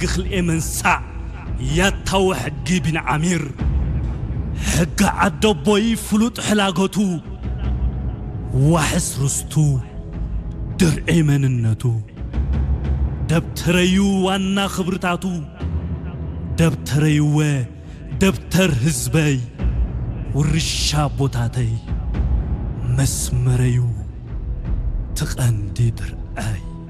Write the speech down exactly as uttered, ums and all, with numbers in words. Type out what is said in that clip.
حق خلق منسع يتو حق بن عمير حق عدو بوي فلوت حلاقتو وحس رستو درعي مننتو دبتريو وانا خبرتاتو دبتريو دبتر هزبي ورشابوتاتي مسمريو تقندي درعي